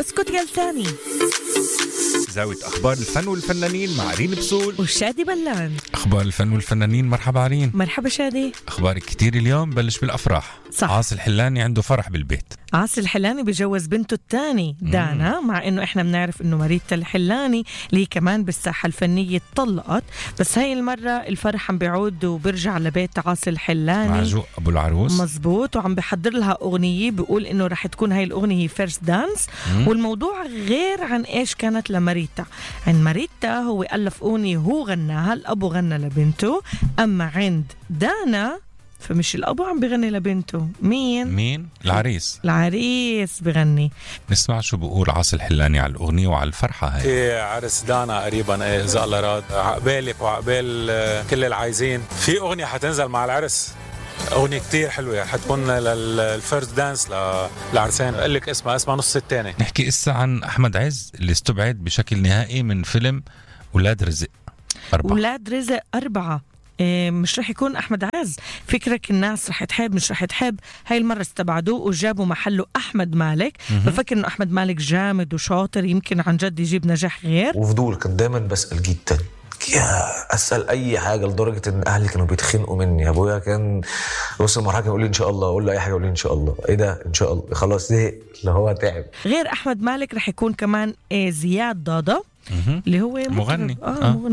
اسكت يا لساني. زاوية أخبار الفن والفنانين مع عرين بسول وشادي بلان. أخبار الفن والفنانين. مرحبا عرين. مرحبا شادي. أخبارك كتير اليوم. بلش بالأفراح. صح. عاصي الحلاني عنده فرح بالبيت. عاصي الحلاني بجوز بنته الثاني دانا، مع انه احنا بنعرف انه ماريتا الحلاني اللي كمان بالساحة الفنية اتطلقت، بس هاي المرة الفرح عم بيعود وبرجع لبيت عاصي الحلاني مع جو أبو العروس. مزبوط، وعم بحضر لها أغنية، بيقول انه رح تكون هاي الأغنية فيرست دانس. والموضوع غير عن ايش كانت لماريتا. عند ماريتا هو ألف أغنية هو غناها، الأبو غنى لبنته، أما عند دانا فمش الأبو عم بغني لبنته. مين؟ العريس بغني. نسمع شو بقول عاصي الحلاني على الأغنية وعلى الفرحة هاي. في عرس دانا قريبا، إذا الله راد، عقبالك وعقبال كل العايزين. في أغنية حتنزل مع العرس، أغنية كتير حلوة، حتكون للفيرست دانس للعرسان. أقول لك اسمها نص التاني. نحكي إسا عن أحمد عز اللي استبعد بشكل نهائي من فيلم ولاد رزق 4. مش رح يكون أحمد عز. فكرك الناس رح تحب مش رح تحب. هاي المرة استبعدوه وجابوا محله أحمد مالك. بفكر إنه أحمد مالك جامد وشاطر، يمكن عن جد يجيب نجاح غير. وفضول كنت دايما بسأل جدا، أسأل أي حاجة، لدرجة إن أهلي كانوا بيتخنقوا مني. أبويا كان وصل مرحلة يقول لي إن شاء الله، أقول له أي حاجة يقول لي إن شاء الله. إيه ده إن شاء الله؟ خلاص زهق، اللي هو تعب. غير أحمد مالك رح يكون كمان زياد ضاضة اللي هو مغني. مغني.